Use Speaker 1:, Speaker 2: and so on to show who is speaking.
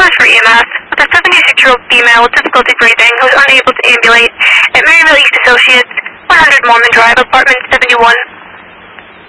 Speaker 1: was for EMS, with a 76-year-old female with difficulty breathing who was unable to ambulate at Mary Lee Associates, 100 Mormon Drive, apartment 71.